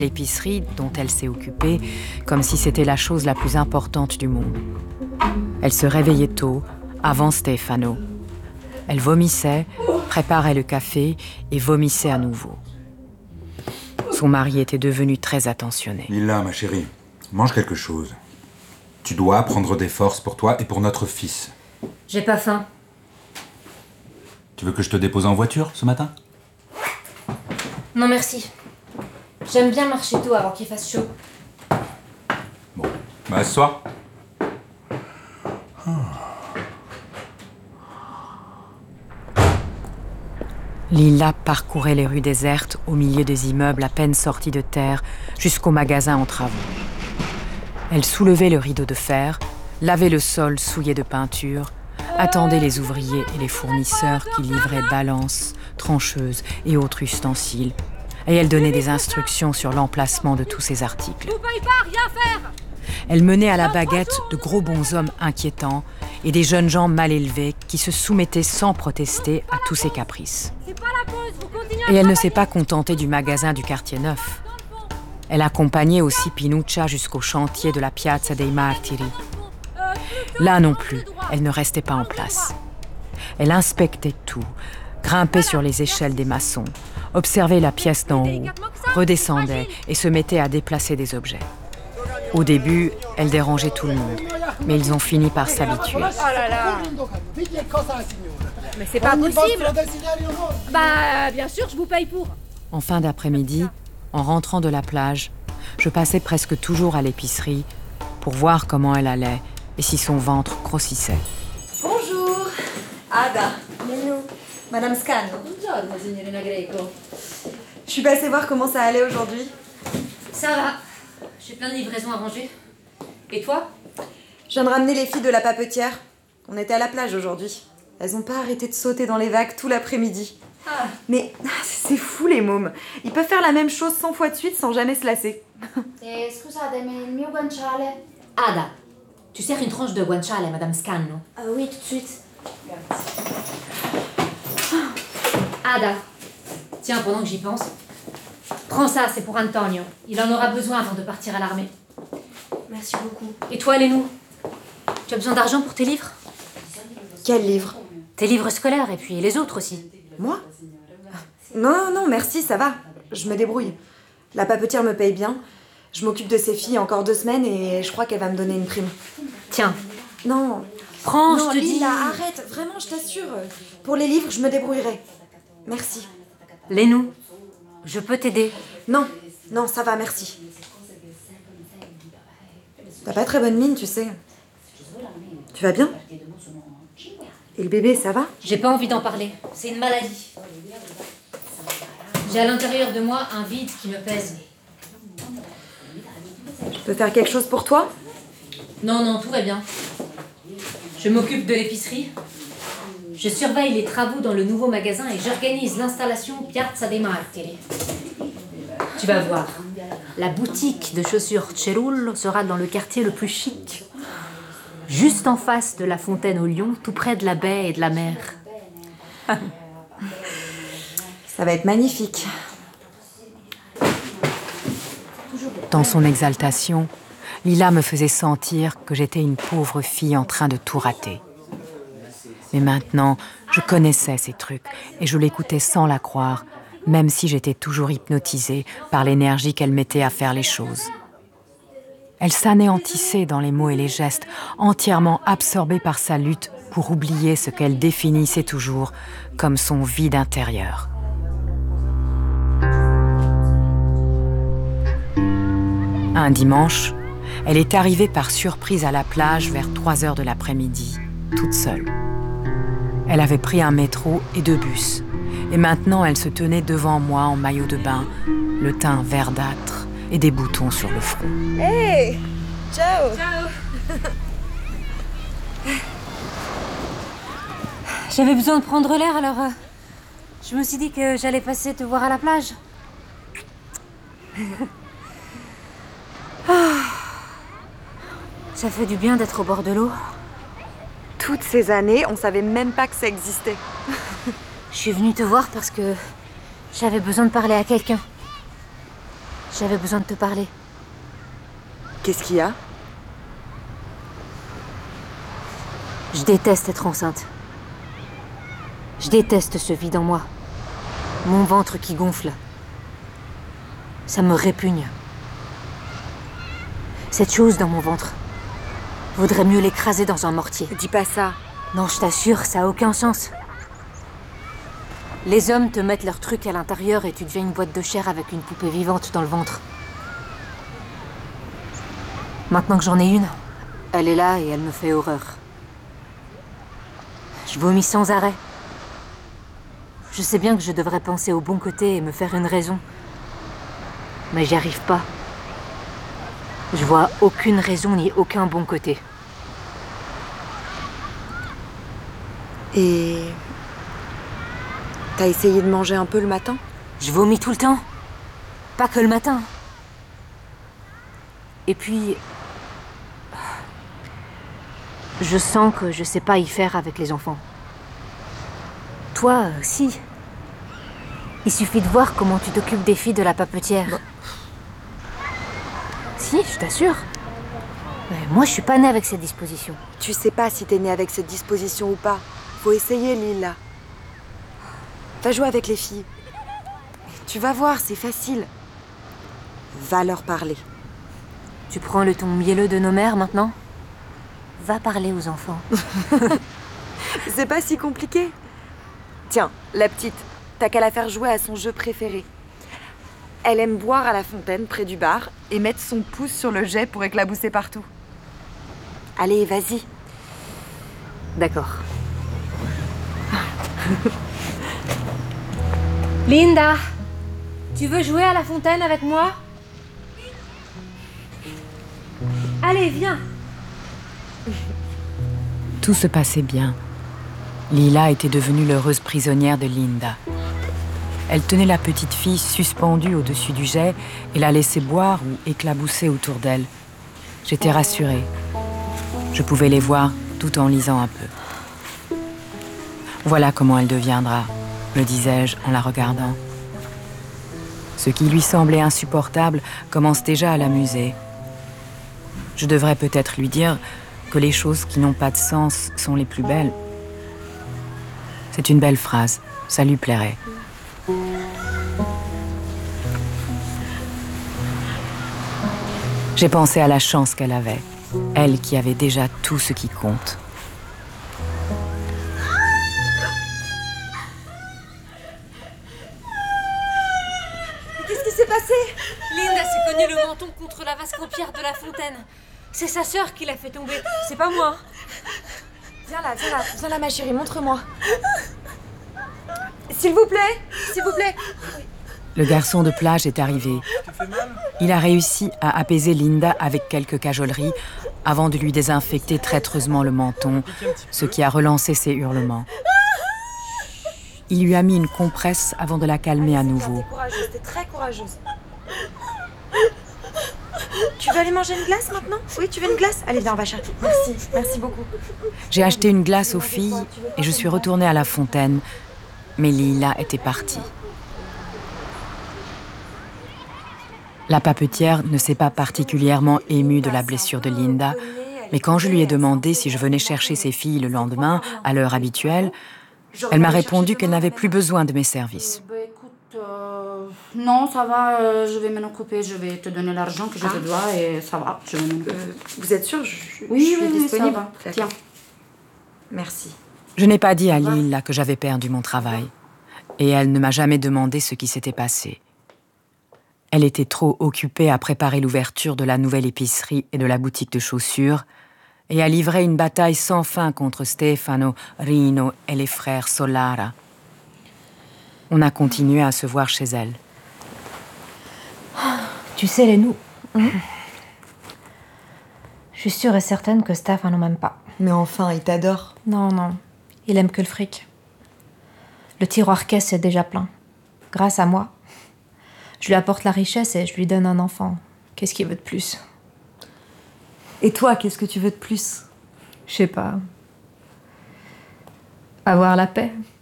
l'épicerie dont elle s'est occupée comme si c'était la chose la plus importante du monde. Elle se réveillait tôt, avant Stefano. Elle vomissait, préparait le café et vomissait à nouveau. Son mari était devenu très attentionné. Lila, ma chérie, mange quelque chose. Tu dois prendre des forces pour toi et pour notre fils. J'ai pas faim. Tu veux que je te dépose en voiture ce matin? Non merci. J'aime bien marcher tôt avant qu'il fasse chaud. Bon, bah assieds-toi. Lila parcourait les rues désertes au milieu des immeubles à peine sortis de terre jusqu'au magasin en travaux. Elle soulevait le rideau de fer, lavait le sol souillé de peinture, attendait les ouvriers et les fournisseurs qui livraient balances, trancheuses et autres ustensiles, et elle donnait des instructions sur l'emplacement de tous ces articles. Elle menait à la baguette de gros bonshommes inquiétants et des jeunes gens mal élevés qui se soumettaient sans protester à tous ses caprices. Et elle ne s'est pas contentée du magasin du quartier neuf. Elle accompagnait aussi Pinuccia jusqu'au chantier de la Piazza dei Martiri. Là non plus, elle ne restait pas en place. Elle inspectait tout, grimpait sur les échelles des maçons, observait la pièce d'en haut, redescendait et se mettait à déplacer des objets. Au début, elle dérangeait tout le monde, mais ils ont fini par s'habituer. Oh là là! Mais c'est pas possible! Bah, bien sûr, je vous paye pour! En fin d'après-midi, en rentrant de la plage, je passais presque toujours à l'épicerie pour voir comment elle allait et si son ventre grossissait. Bonjour! Ada. Madame Scano. Buongiorno, signorina Greco. Je suis passée voir comment ça allait aujourd'hui. Ça va. J'ai plein de livraisons à ranger. Et toi? Je viens de ramener les filles de la papetière. On était à la plage aujourd'hui. Elles ont pas arrêté de sauter dans les vagues tout l'après-midi. Ah. Mais c'est fou les mômes. Ils peuvent faire la même chose 100 fois de suite sans jamais se lasser. Scusatemi, il mio guanciale. Ada, tu sers une tranche de guanciale à Madame Scano? Oui, tout de suite. Ada, tiens, pendant que j'y pense, prends ça, c'est pour Antonio. Il en aura besoin avant de partir à l'armée. Merci beaucoup. Et toi, Lénou, tu as besoin d'argent pour tes livres? Quel livre? Tes livres scolaires et puis les autres aussi. Moi? Non, merci, ça va. Je me débrouille. La papetière me paye bien. Je m'occupe de ses filles encore 2 semaines et je crois qu'elle va me donner une prime. Tiens. Non. Prends, non, je te dis. Lila, arrête. Vraiment, je t'assure. Pour les livres, je me débrouillerai. Merci. Lénou, je peux t'aider. Non, ça va, merci. T'as pas très bonne mine, tu sais. Tu vas bien? Et le bébé, ça va? J'ai pas envie d'en parler. C'est une maladie. J'ai à l'intérieur de moi un vide qui me pèse. Je peux faire quelque chose pour toi? Non, tout va bien. Je m'occupe de l'épicerie. Je surveille les travaux dans le nouveau magasin et j'organise l'installation Piazza dei Martiri. Tu vas voir. La boutique de chaussures Cerullo sera dans le quartier le plus chic. Juste en face de la fontaine aux lions, tout près de la baie et de la mer. Ça va être magnifique. Dans son exaltation, Lila me faisait sentir que j'étais une pauvre fille en train de tout rater. Mais maintenant, je connaissais ces trucs et je l'écoutais sans la croire, même si j'étais toujours hypnotisée par l'énergie qu'elle mettait à faire les choses. Elle s'anéantissait dans les mots et les gestes, entièrement absorbée par sa lutte pour oublier ce qu'elle définissait toujours comme son vide intérieur. Un dimanche, elle est arrivée par surprise à la plage vers 3 heures de l'après-midi, toute seule. Elle avait pris un métro et 2 bus, et maintenant elle se tenait devant moi en maillot de bain, le teint verdâtre et des boutons sur le front. Hey! Ciao! J'avais besoin de prendre l'air, alors je me suis dit que j'allais passer te voir à la plage. Ça fait du bien d'être au bord de l'eau. Toutes ces années, on savait même pas que ça existait. Je suis venue te voir parce que j'avais besoin de parler à quelqu'un. j'avais besoin de te parler. Qu'est-ce qu'il y a? Je déteste être enceinte. Je déteste ce vide en moi. Mon ventre qui gonfle. Ça me répugne. Cette chose dans mon ventre. Vaudrait mieux l'écraser dans un mortier. Dis pas ça. Non, je t'assure, ça a aucun sens. Les hommes te mettent leurs trucs à l'intérieur et tu deviens une boîte de chair avec une poupée vivante dans le ventre. Maintenant que j'en ai une, elle est là et elle me fait horreur. Je vomis sans arrêt. Je sais bien que je devrais penser au bon côté et me faire une raison. Mais j'y arrive pas. Je vois aucune raison ni aucun bon côté. Et... t'as essayé de manger un peu le matin? Je vomis tout le temps. Pas que le matin. Et puis... je sens que je sais pas y faire avec les enfants. Toi, si. Il suffit de voir comment tu t'occupes des filles de la papetière. Bon. Si, je t'assure. Mais moi, je suis pas née avec cette disposition. Tu sais pas si t'es née avec cette disposition ou pas. Faut essayer, Lila. Va jouer avec les filles. Tu vas voir, c'est facile. Va leur parler. Tu prends le ton mielleux de nos mères maintenant? Va parler aux enfants. C'est pas si compliqué. Tiens, la petite, t'as qu'à la faire jouer à son jeu préféré. Elle aime boire à la fontaine près du bar et mettre son pouce sur le jet pour éclabousser partout. Allez, vas-y. D'accord. Linda, tu veux jouer à la fontaine avec moi? Allez, viens. Tout se passait bien. Lila était devenue l'heureuse prisonnière de Linda. Elle tenait la petite fille suspendue au-dessus du jet et la laissait boire ou éclabousser autour d'elle. J'étais rassurée. Je pouvais les voir tout en lisant un peu. Voilà comment elle deviendra, me disais-je en la regardant. Ce qui lui semblait insupportable commence déjà à l'amuser. Je devrais peut-être lui dire que les choses qui n'ont pas de sens sont les plus belles. C'est une belle phrase, ça lui plairait. J'ai pensé à la chance qu'elle avait, elle qui avait déjà tout ce qui compte. Qu'est-ce qui s'est passé? Linda s'est cogné le menton contre la vasque en pierre de la fontaine. C'est sa sœur qui l'a fait tomber, c'est pas moi. Viens là, ma chérie, montre-moi. S'il vous plaît. Le garçon de plage est arrivé. Il a réussi à apaiser Linda avec quelques cajoleries avant de lui désinfecter traîtreusement le menton, ce qui a relancé ses hurlements. Il lui a mis une compresse avant de la calmer à nouveau. T'es très courageuse. Tu veux aller manger une glace maintenant? Oui, tu veux une glace? Allez, viens, on va chercher. Merci beaucoup. J'ai acheté une glace aux filles et je suis retournée à la fontaine, mais Lila était partie. La papetière ne s'est pas particulièrement émue de la blessure de Linda, mais quand je lui ai demandé si je venais chercher ses filles le lendemain, à l'heure habituelle, elle m'a répondu qu'elle n'avait plus besoin de mes services. Non, ça va, je vais m'en occuper, je vais te donner l'argent que je te dois et ça va, je vais m'en occuper. Vous êtes sûre? Je Oui, suis disponible. ça va. Tiens. Merci. Je n'ai pas dit à Lila que j'avais perdu mon travail, et elle ne m'a jamais demandé ce qui s'était passé. Elle était trop occupée à préparer l'ouverture de la nouvelle épicerie et de la boutique de chaussures, et à livrer une bataille sans fin contre Stefano, Rino et les frères Solara. On a continué à se voir chez elle. Tu sais, Lénou, je suis sûre et certaine que Stefano m'aime pas. Mais enfin, il t'adore. Non, il aime que le fric. Le tiroir caisse est déjà plein. Grâce à moi. Je lui apporte la richesse et je lui donne un enfant. Qu'est-ce qu'il veut de plus? Et toi, qu'est-ce que tu veux de plus? Je sais pas. Avoir la paix.